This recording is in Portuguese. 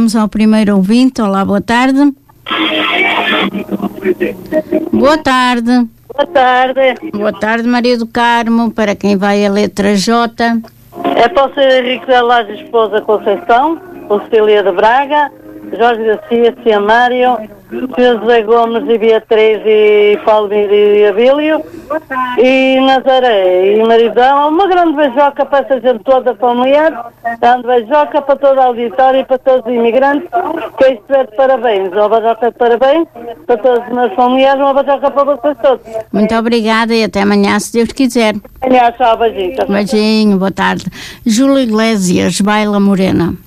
vamos ao primeiro ouvinte. Olá, boa tarde. Boa tarde. Boa tarde. Boa tarde, Maria do Carmo. Para quem vai a letra J? É para o Sr. Henrique da Laje, esposa Conceição, o Cecília de Braga, Jorge Garcia, Tia Mário, Sr. José Gomes e Beatriz e Palmir e Abílio, e Nazaré e Maridão. Uma grande beijoca para essa gente toda familiar, grande beijoca para toda a auditória e para todos os imigrantes, que é isto é de parabéns. Uma beijoca de parabéns para todos os meus familiares, uma beijoca para vocês todos. Muito obrigada e até amanhã, se Deus quiser. Amanhã, tchau, beijinho. Beijinho, boa tarde. Júlio Iglesias, Baila Morena.